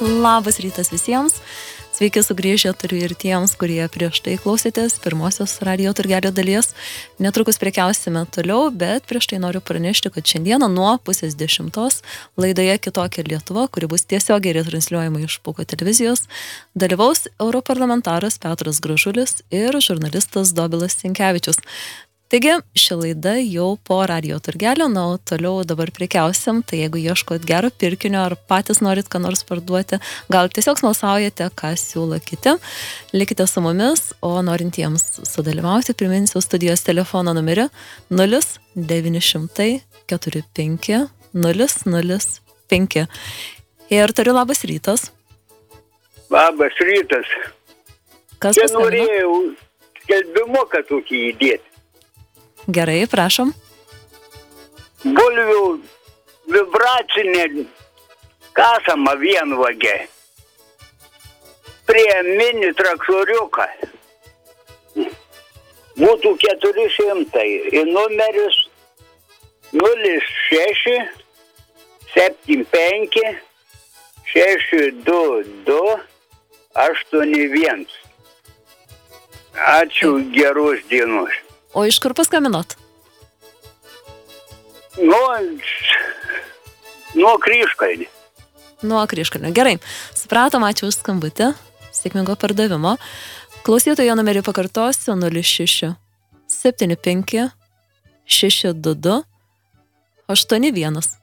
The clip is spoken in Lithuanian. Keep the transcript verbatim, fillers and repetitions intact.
Labas rytas visiems. Sveiki sugrįžę turiu ir tiems, kurie prieš tai klausėtės pirmosios radio turgelio dalies. Netrukus prekiausime toliau, bet prieš tai noriu pranešti, kad šiandieną nuo pusės dešimtos laidoje Kitokia Lietuva, kuri bus tiesiogiai retransliuojama iš Pūko televizijos, dalyvaus europarlamentaras Petras Gražulis ir žurnalistas Dobilas Sinkevičius. Taigi, ši laida jau po radio turgelio, na, o toliau dabar prekiausim, tai jeigu ieškot gero pirkinio ar patys norit ką nors parduoti, gal tiesiog smalsaujate, ką siūlo kiti, likite su mumis, o norintiems sudalyvauti, priminsiu studijos telefono numerį nulis devyni šimtai keturi penki nulis nulis penki. Ir turiu labas rytas. Labas rytas. Kas Čia paskambino? norėjau skelbimo, kad tokį įdėti. Gerai, prašom. Bulvių vibracinė kasama vienvagė prie mini traktoriuką būtų keturi šimtai ir numeris nulis šeši septyni penki šeši du du aštuoni vienas. Ačiū, geros dienos. O iš kur paskambinot? Nuo, nuo Kryžkalnio. Nuo Kryžkalnio. Gerai. Supratom, ačiū už skambutį. Sėkmingo pardavimo. Klausytojo numerį pakartosiu nulis šeši septyni penki šeši du du aštuoni vienas.